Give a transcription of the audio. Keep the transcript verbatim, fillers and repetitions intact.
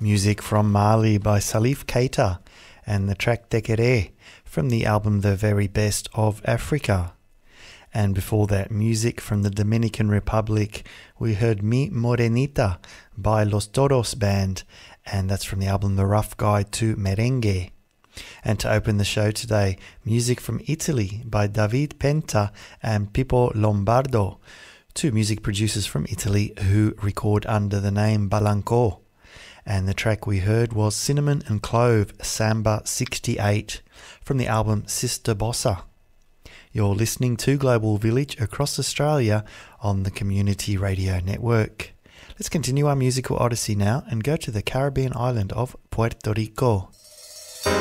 Music from Mali by Salif Keita and the track Tekere from the album The Very Best of Africa. And before that, music from the Dominican Republic, we heard Mi Morenita by Los Toros Band, and that's from the album The Rough Guide to Merengue. And to open the show today, music from Italy by David Penta and Pippo Lombardo, two music producers from Italy who record under the name Balanco. And the track we heard was Cinnamon and Clove Samba sixty-eight from the album Sister Bossa. You're listening to Global Village across Australia on the Community Radio Network. Let's continue our musical odyssey now and go to the Caribbean island of Puerto Rico.